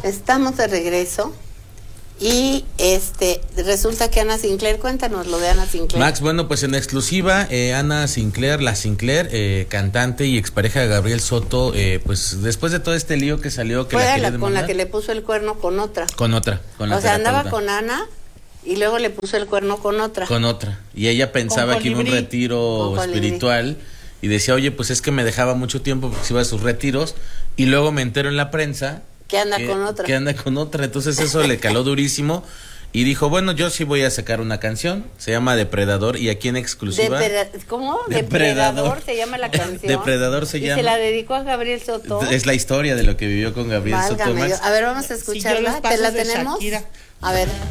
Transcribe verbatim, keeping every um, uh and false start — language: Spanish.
Estamos de regreso y este resulta que Ana Sinclair, cuéntanos lo de Ana Sinclair. Max, bueno, pues en exclusiva, eh, Ana Sinclair, la Sinclair, eh, cantante y expareja de Gabriel Soto, eh, pues después de todo este lío que salió, que Fue la la, quería con la que le puso el cuerno con otra. Con otra, con la O sea, andaba terapeuta. con Ana y luego le puso el cuerno con otra. Con otra. Y ella pensaba que iba a un retiro espiritual y decía, oye, pues es que me dejaba mucho tiempo porque se iba a sus retiros y luego me entero en la prensa que anda que, con otra. Que anda con otra. Entonces eso le caló durísimo y dijo, bueno, yo sí voy a sacar una canción, se llama Depredador y aquí en exclusiva. Depre- ¿Cómo? Depredador. Depredador se llama la canción. Depredador se y llama. Y se la dedicó a Gabriel Soto. Es la historia de lo que vivió con Gabriel Válgame Soto. Max. A ver, vamos a escucharla. ¿Te la tenemos? Shakira. A ver.